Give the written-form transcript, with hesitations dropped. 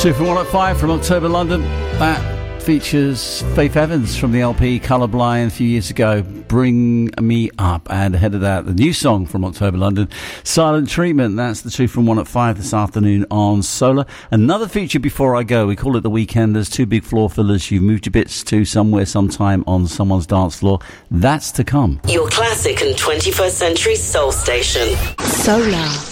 Two from 105 from October London. That features Faith Evans from the LP Colourblind a few years ago, Bring Me Up. And ahead of that, the new song from October London, Silent Treatment. That's the two from 105 this afternoon on Solar. Another feature before I go, we call it The Weekenders, two big floor fillers. You've moved your bits to somewhere, sometime on someone's dance floor. That's to come. Your classic and 21st century soul station. Solar.